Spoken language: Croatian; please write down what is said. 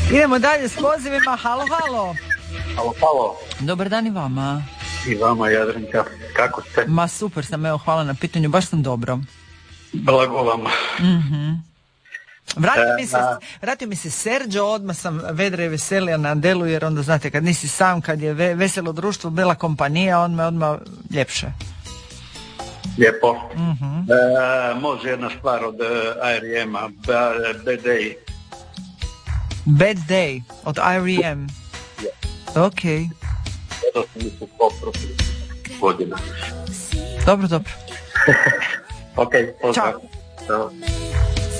Idemo dalje s pozivima. Halo, halo. Halo, halo. Dobar dan i vama. I vama, Jadranka. Kako ste? Ma super sam, evo, hvala na pitanju, baš sam dobro. Blago vama. Vratio mi se Serđo, odmah sam vedra i veselija na delu, jer onda znate kad nisi sam, kad je veselo društvo, bela kompanija, odmah ljepše. Lijepo. Može jedna stvar od R.E.M.-a, Bad Day. Bad Day od R.E.M. Ok. To sam mislim prošle godina. Dobro. Ok, pozdrav. Ćao.